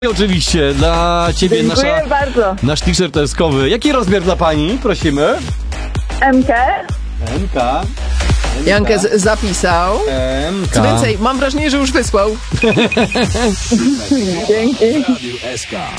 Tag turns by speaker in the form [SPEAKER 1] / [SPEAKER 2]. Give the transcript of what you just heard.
[SPEAKER 1] Oczywiście, dla ciebie
[SPEAKER 2] Dziękuję bardzo.
[SPEAKER 1] nasz t-shirt eskowy. Jaki rozmiar dla pani? Prosimy.
[SPEAKER 2] MK?
[SPEAKER 1] MK.
[SPEAKER 3] Jankę zapisał.
[SPEAKER 1] MK.
[SPEAKER 3] Co więcej, mam wrażenie, że już wysłał.
[SPEAKER 2] Dzięki.
[SPEAKER 4] SK.